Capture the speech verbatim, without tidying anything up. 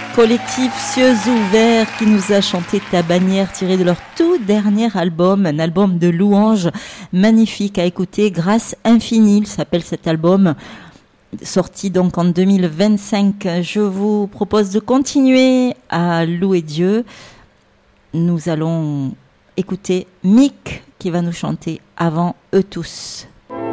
Collectif Cieux Ouverts qui nous a chanté Ta bannière tirée de leur tout dernier album, un album de louanges magnifique à écouter, Grâce infinie, il s'appelle cet album, sorti donc en deux mille vingt-cinq. Je vous propose de continuer à louer Dieu. Nous allons écouter Mick qui va nous chanter Avant eux tous.